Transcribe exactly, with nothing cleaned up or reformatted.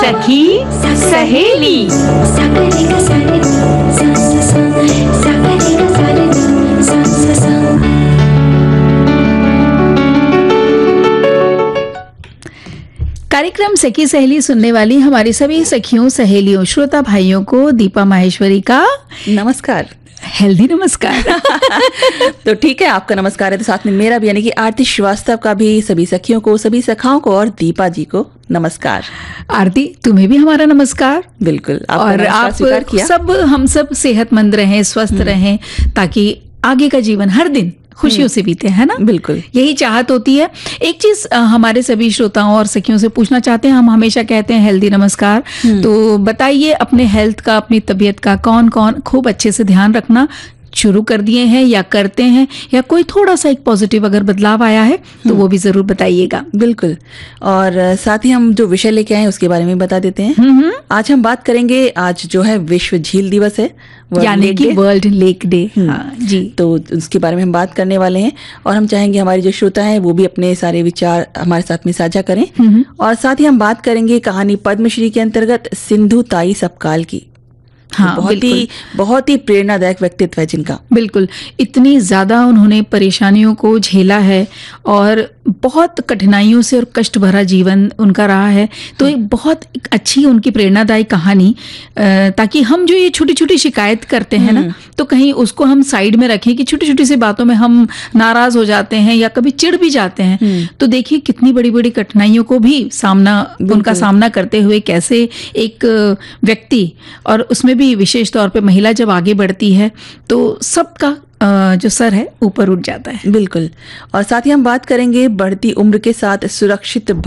सखी सहेली। कार्यक्रम सखी सहेली सुनने वाली हमारी सभी सखियों, सहेलियों, श्रोता भाइयों को दीपा माहेश्वरी का नमस्कार, हेल्दी नमस्कार। तो ठीक है, आपका नमस्कार है तो साथ में मेरा भी, यानी कि आरती श्रीवास्तव का भी सभी सखियों को, सभी सखाओं को और दीपा जी को नमस्कार। आरती, तुम्हें भी हमारा नमस्कार। बिल्कुल, और आप किया। सब हम सब सेहतमंद रहें, स्वस्थ रहें, ताकि आगे का जीवन हर दिन खुशियों से बीते, है ना? बिल्कुल, यही चाहत होती है। एक चीज हमारे सभी श्रोताओं और सखियों से पूछना चाहते हैं, हम हमेशा कहते हैं हेल्दी नमस्कार, तो बताइए अपने हेल्थ का, अपनी तबीयत का कौन कौन खूब अच्छे से ध्यान रखना शुरू कर दिए हैं या करते हैं, या कोई थोड़ा सा एक पॉजिटिव अगर बदलाव आया है तो वो भी जरूर बताइएगा। बिल्कुल, और साथ ही हम जो विषय लेके आए हैं उसके बारे में बता देते हैं। आज हम बात करेंगे, आज जो है विश्व झील दिवस है, यानी कि वर्ल्ड लेक डे। हाँ जी, तो उसके बारे में हम बात करने वाले हैं और हम चाहेंगे हमारे जो श्रोता हैं वो भी अपने सारे विचार हमारे साथ में साझा करें। और साथ ही हम बात करेंगे कहानी पद्मश्री के अंतर्गत सिंधु ताई सपकाल की। हाँ, बहुत ही बहुत ही प्रेरणादायक व्यक्तित्व है जिनका। बिल्कुल, इतनी ज्यादा उन्होंने परेशानियों को झेला है और बहुत कठिनाइयों से और कष्ट भरा जीवन उनका रहा है। तो एक बहुत एक अच्छी उनकी प्रेरणादायी कहानी, ताकि हम जो ये छोटी छोटी शिकायत करते हैं ना, तो कहीं उसको हम साइड में रखें कि छोटी छोटी सी बातों में हम नाराज हो जाते हैं या कभी चिढ़ भी जाते हैं। तो देखिए कितनी बड़ी बड़ी कठिनाइयों को भी सामना उनका सामना करते हुए कैसे एक व्यक्ति, और उसमें भी विशेष तौर पे महिला जब आगे बढ़ती है तो सबका जो सर है ऊपर उठ जाता है। बिल्कुल, और साथ ही हम बात करेंगे बढ़ती उम्र के साथ सुरक्षित